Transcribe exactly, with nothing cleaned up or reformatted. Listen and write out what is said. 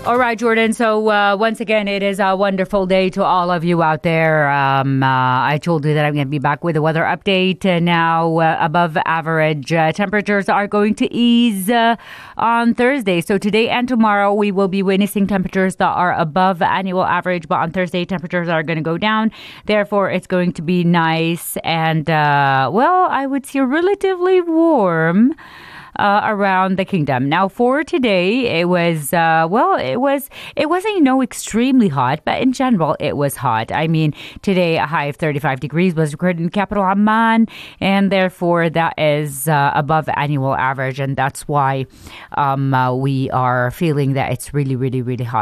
All right, Jordan. So uh, once again, it is a wonderful day to all of you out there. Um, uh, I told you that I'm going to be back with a weather update. Uh, now, uh, above average uh, temperatures are going to ease uh, on Thursday. So today and tomorrow, we will be witnessing temperatures that are above annual average. But on Thursday, temperatures are going to go down. Therefore, it's going to be nice and, uh, well, I would say relatively warm. Uh, around the kingdom. Now, for today, it was uh, well, it was it wasn't you know extremely hot, but in general, it was hot. I mean, today a high of thirty-five degrees was recorded in the capital Amman, and therefore that is uh, above annual average, and that's why um, uh, we are feeling that it's really, really, really hot.